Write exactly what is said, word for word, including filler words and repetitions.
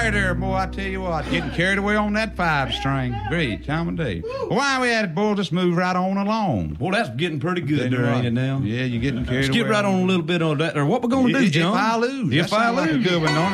right there, boy. I tell you what, getting carried away on that five string. Great time of day. Well, why we at it, boy? Just move right on along. Well, that's getting pretty good there, ain't it now? Yeah, you're getting carried Let's away. get right on a little bit on that. Or what we're going to do, If John? I lose. If That I sound like lose. a good one, don't it?